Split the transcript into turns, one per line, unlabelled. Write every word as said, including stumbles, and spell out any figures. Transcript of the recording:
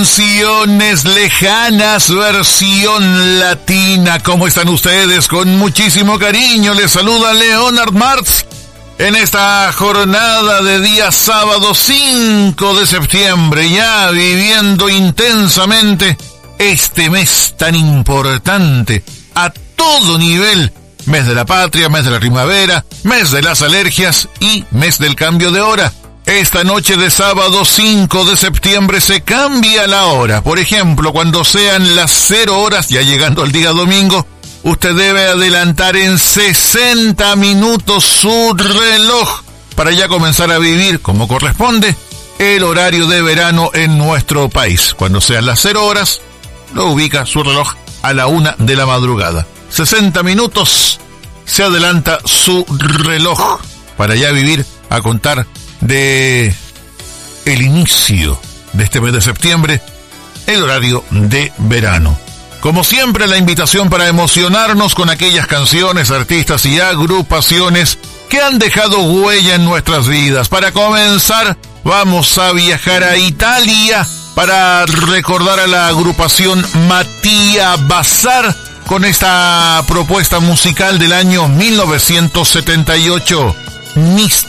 Canciones lejanas, versión latina. ¿Cómo están ustedes? Con muchísimo cariño les saluda Leonard Martz en esta jornada de día sábado cinco de septiembre, ya viviendo intensamente este mes tan importante a todo nivel. Mes de la patria, mes de la primavera, mes de las alergias y mes del cambio de hora. Esta noche de sábado cinco de septiembre se cambia la hora. Por ejemplo, cuando sean las cero horas, ya llegando al día domingo, usted debe adelantar en sesenta minutos su reloj para ya comenzar a vivir, como corresponde, el horario de verano en nuestro país. Cuando sean las cero horas, lo ubica su reloj a la una de la madrugada. sesenta minutos se adelanta su reloj para ya vivir a contar de el inicio de este mes de septiembre, el horario de verano. Como siempre, la invitación para emocionarnos con aquellas canciones, artistas y agrupaciones que han dejado huella en nuestras vidas. Para comenzar, vamos a viajar a Italia para recordar a la agrupación Mattia Bazar con esta propuesta musical del año mil novecientos setenta y ocho, Mistero.